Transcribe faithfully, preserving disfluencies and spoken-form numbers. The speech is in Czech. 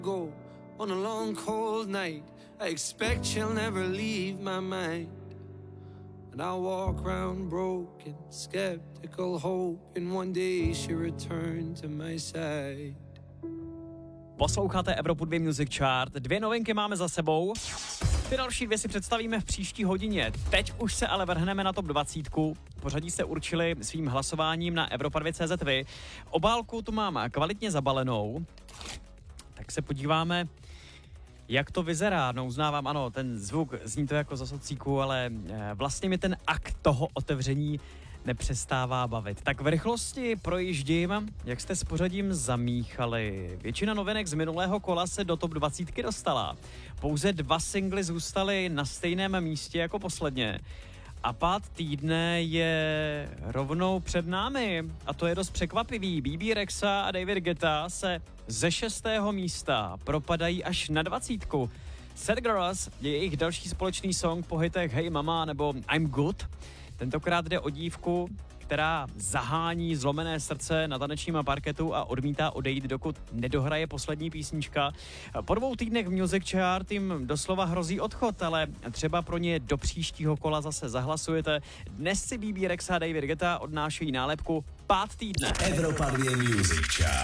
Go on a long cold night, I expect she'll never leave my mind. And I'll walk round broken, skeptical, hoping one day she'll return to my side. Posloucháte Evropu dva Music Chart. Dvě novinky máme za sebou. Ty další dvě si představíme v příští hodině. Teď už se ale vrhneme na top dvacet. Pořadí jste určili svým hlasováním na Evropa dva tečka cé zet vy. Obálku tu mám kvalitně zabalenou. Tak se podíváme, jak to vyzerá. No, uznávám, ano, ten zvuk, zní to jako za socíku, ale vlastně mi ten akt toho otevření nepřestává bavit. Tak v rychlosti projíždím, jak jste s pořadím zamíchali. Většina novinek z minulého kola se do top dvacet dostala. Pouze dva singly zůstaly na stejném místě jako posledně. A pád týdne je rovnou před námi. A to je dost překvapivý. Bé bé Rexa a David Guetta se ze šestého místa propadají až na dvacítku. Sad Girls je jejich další společný song po hitech Hey Mama nebo I'm Good. Tentokrát jde o dívku, která zahání zlomené srdce na tanečním parketu a odmítá odejít, dokud nedohraje poslední písnička. Po dvou týdnech v Music Chart jim doslova hrozí odchod, ale třeba pro ně do příštího kola zase zahlasujete. Dnes si Bé bé Rexa a David Guetta odnášejí nálepku pád týdne. Evropa dva Music Chart.